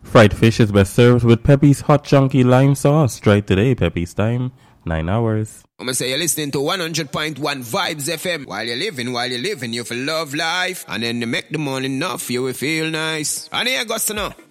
Fried fish is best served with Pepe's Hot Chunky Lime Sauce. Try today, Pepe's time, 9 hours. I'm gonna say you're listening to 100.1 Vibes FM. While you're living, you feel love life. And then you make the money enough, you will feel nice. And here goes to know.